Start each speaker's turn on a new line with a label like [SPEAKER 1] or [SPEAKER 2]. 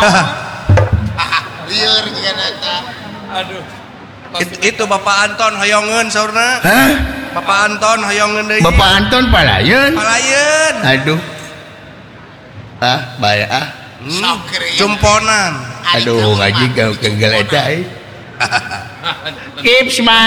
[SPEAKER 1] lieur juga nata.
[SPEAKER 2] Aduh.
[SPEAKER 3] Itu Bapak Anton hoyongeun saurna.
[SPEAKER 4] Hah?
[SPEAKER 3] Bapak Anton hoyongeun deui.
[SPEAKER 4] Bapak Anton palayeun.
[SPEAKER 3] Palayeun.
[SPEAKER 4] Aduh. Bae
[SPEAKER 1] Sok kieu.
[SPEAKER 3] Jumponan.
[SPEAKER 4] Aduh ngaji gak kegeleta. Keep smile.